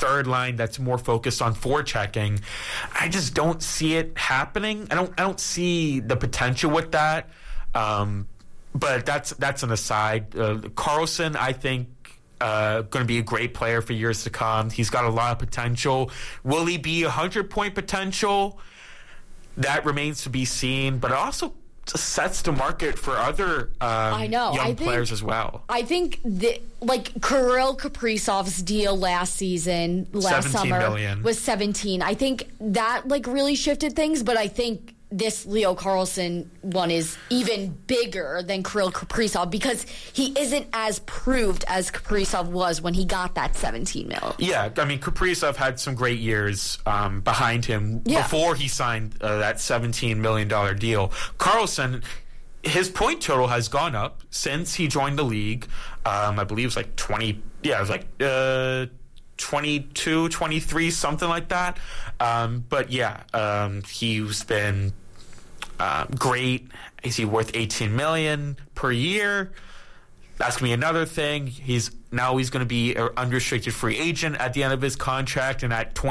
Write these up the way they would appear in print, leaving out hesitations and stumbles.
third line that's more focused on forechecking. I just don't see it happening. I don't see the potential with that. But that's an aside. Karlsson, I think, going to be a great player for years to come. He's got a lot of potential. Will he be 100-point potential? That remains to be seen. But it also sets the market for other young players as well. I think Kirill Kaprizov's deal last summer million. Was 17. I think that really shifted things, but I think this Leo Carlsson one is even bigger than Kirill Kaprizov because he isn't as proved as Kaprizov was when he got that 17 mil. Yeah, I mean, Kaprizov had some great years behind him before he signed that $17 million deal. Carlsson, his point total has gone up since he joined the league. I believe it was like 20. Yeah, it was like 22, 23, something like that. But he's been great. Is he worth $18 million per year? That's gonna be another thing. He's going to be an unrestricted free agent at the end of his contract, and at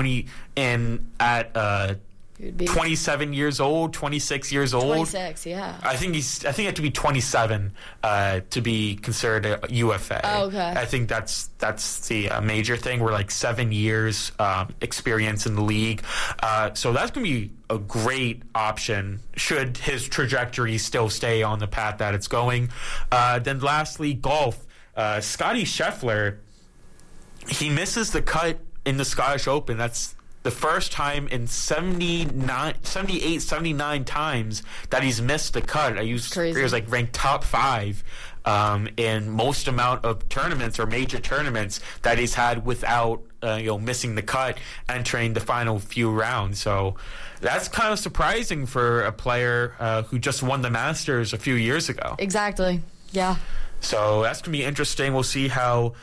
27 years old, 26 years old. 26, yeah. I think he had to be 27 to be considered a UFA. Oh, okay. I think that's the major thing. We're 7 years experience in the league. So that's going to be a great option should his trajectory still stay on the path that it's going. Then lastly, golf. Scottie Scheffler, he misses the cut in the Scottish Open. That's the first time in 79 times that he's missed the cut. He was ranked top 5 in most amount of tournaments or major tournaments that he's had without missing the cut, entering the final few rounds. So that's kind of surprising for a player who just won the Masters a few years ago. Exactly. Yeah. So that's gonna be interesting. We'll see how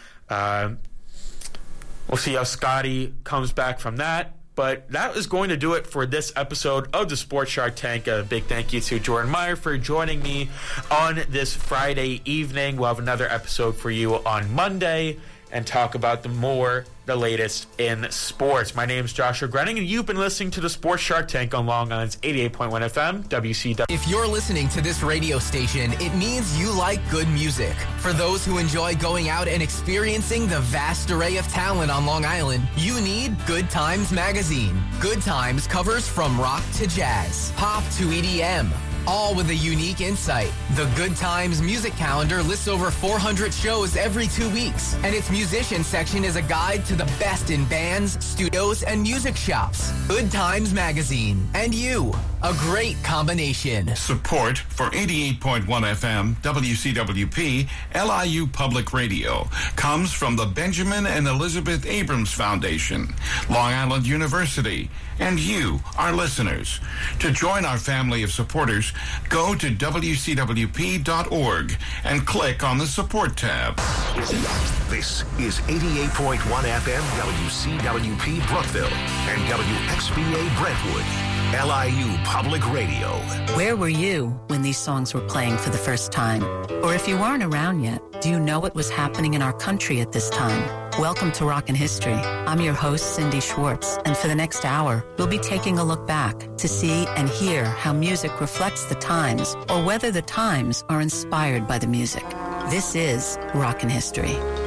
Scotty comes back from that. But that is going to do it for this episode of the Sports Shark Tank. A big thank you to Jordan Meyer for joining me on this Friday evening. We'll have another episode for you on Monday and talk about the latest in sports. My name is Joshua Grenning, and you've been listening to the Sports Shark Tank on Long Island's 88.1 FM, WCW. If you're listening to this radio station, it means you like good music. For those who enjoy going out and experiencing the vast array of talent on Long Island, you need Good Times Magazine. Good Times covers from rock to jazz, pop to EDM, all with a unique insight. The Good Times music calendar lists over 400 shows every 2 weeks, and its musician section is a guide to the best in bands, studios, and music shops. Good Times Magazine. And you. A great combination. Support for 88.1 FM, WCWP, LIU Public Radio comes from the Benjamin and Elizabeth Abrams Foundation, Long Island University, and you, our listeners. To join our family of supporters, go to WCWP.org and click on the Support tab. This is 88.1 FM WCWP Brookville and WXBA Brentwood, LIU Public Radio. Where were you when these songs were playing for the first time? Or if you weren't around yet, do you know what was happening in our country at this time? Welcome to Rockin' History. I'm your host, Cindy Schwartz, and for the next hour, we'll be taking a look back to see and hear how music reflects the times or whether the times are inspired by the music. This is Rockin' History.